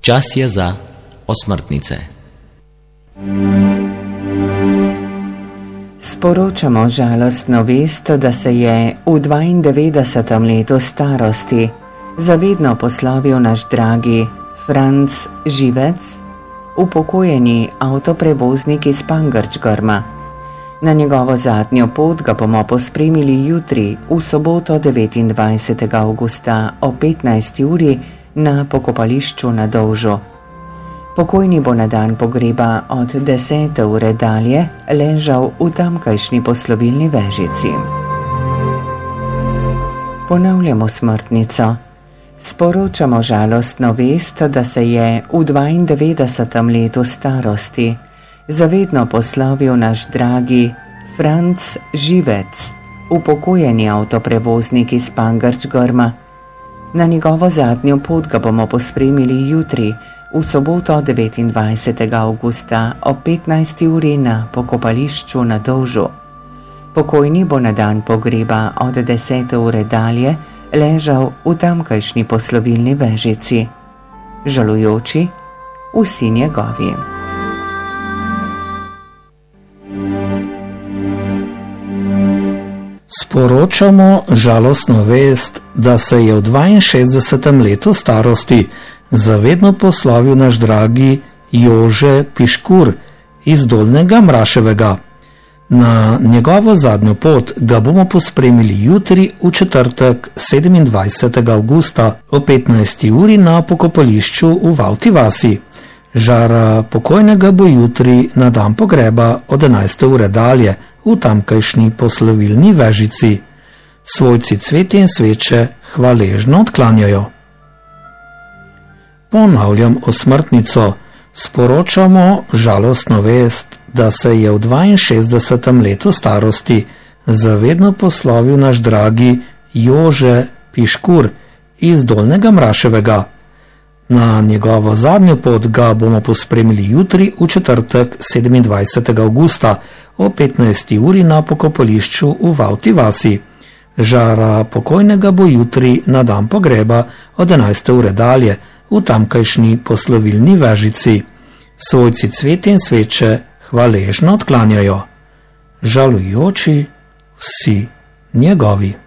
Čas je za osmrtnice. Sporočamo žalostno vest, da se je v 92. letu starosti zavedno poslovil naš dragi Franc Živec, upokojeni avtoprevoznik iz Pangrčgrma. Na njegovo zadnjo pot ga bomo pospremili jutri, v soboto 29. avgusta o 15. uri na pokopališču na Dolžu. Pokojni bo na dan pogreba od 10. ure dalje ležal v tamkajšnji poslovilni vežici. Ponavljamo smrtnico. Sporočamo žalostno vest, da se je v 92. letu starosti zavedno poslovil naš dragi Franc Živec, upokojeni avtoprevoznik iz Pangrčgrma. Na njegovo zadnjo pot ga bomo pospremili jutri, v soboto 29. avgusta o 15. uri na pokopališču na Dolžu. Pokojni bo na dan pogreba od 10. ure dalje ležal v tamkajšnji poslovilni vežici. Žalujoči vsi njegovi. Sporočamo žalostno vest, da se je v 62. letu starosti zavedno poslovil naš dragi Jože Piškur iz Dolnjega Mraševega. Na njegovo zadnjo pot ga bomo pospremili jutri v četrtek 27. avgusta o 15. uri na pokopališču v Valti vasi. Žara pokojnega bo jutri na dan pogreba od 11. ure dalje v tamkajšnji poslovilni vežici. Svojci cvetje in sveče hvaležno odklanjajo. Ponavljam osmrtnico. Sporočamo žalostno vest, da se je v 62. letu starosti zavedno poslovil naš dragi Jože Piškur iz Dolnjega Mraševega. Na njegovo zadnjo pot ga bomo pospremili jutri v četrtek 27. avgusta o 15. uri na pokopališču v Valti vasi. Žara pokojnega bo jutri na dan pogreba od 11. ure dalje v tamkajšnji poslovilni vežici. Svojci cvetje in sveče hvaležno odklanjajo. Žalujoči vsi njegovi.